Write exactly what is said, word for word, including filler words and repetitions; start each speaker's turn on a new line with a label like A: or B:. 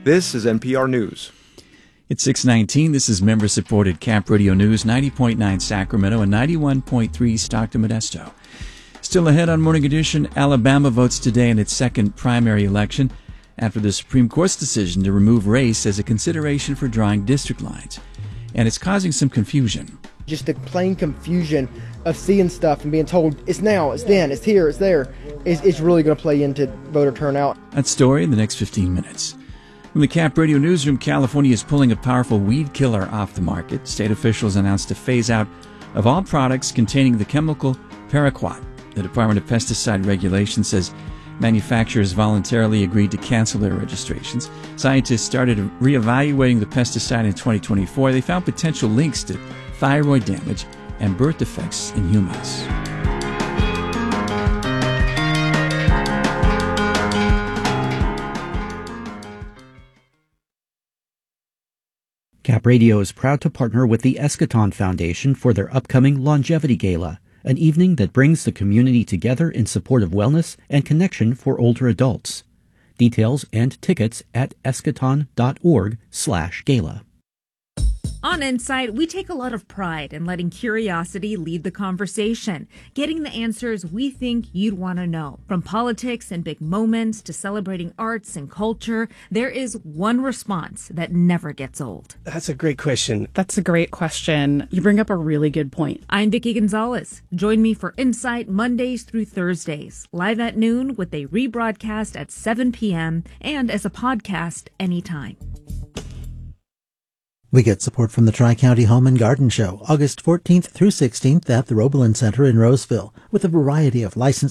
A: This is N P R News.
B: It's six nineteen. This is member-supported Cap Radio News, ninety point nine Sacramento and ninety-one point three Stockton Modesto. Still ahead on Morning Edition, Alabama votes today in its second primary election after the Supreme Court's decision to remove race as a consideration for drawing district lines. And it's causing some confusion.
C: Just the plain confusion of seeing stuff and being told it's now, it's then, it's here, it's there, is, is really going to play into voter turnout.
B: That story in the next fifteen minutes. From the Cap Radio Newsroom, California is pulling a powerful weed killer off the market. State officials announced a phase-out of all products containing the chemical paraquat. The Department of Pesticide Regulation says manufacturers voluntarily agreed to cancel their registrations. Scientists started reevaluating the pesticide in twenty twenty-four. They found potential links to thyroid damage and birth defects in humans.
D: Cap Radio is proud to partner with the Eschaton Foundation for their upcoming Longevity Gala, an evening that brings the community together in support of wellness and connection for older adults. Details and tickets at eschaton.org slash gala.
E: On Insight, we take a lot of pride in letting curiosity lead the conversation, getting the answers we think you'd want to know. From politics and big moments to celebrating arts and culture, there is one response that never gets old.
F: That's a great question.
G: That's a great question. You bring up a really good point.
E: I'm Vicki Gonzalez. Join me for Insight Mondays through Thursdays, live at noon with a rebroadcast at seven p.m. and as a podcast anytime.
H: We get support from the Tri-County Home and Garden Show, August fourteenth through sixteenth at the Roebelin Center in Roseville, with a variety of licensed